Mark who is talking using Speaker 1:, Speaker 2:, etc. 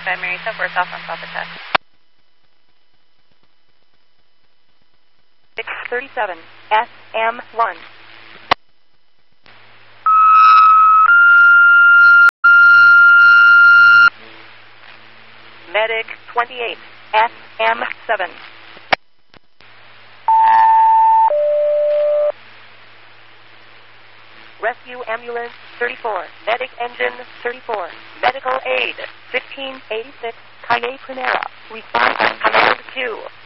Speaker 1: 5 Marita, we're south on South Attack.
Speaker 2: 637, SM1. Medic 28, SM7. Rescue Ambulance 34, Medic Engine 34, Medical Aid 1586, Calle Primera. Response at Command 2.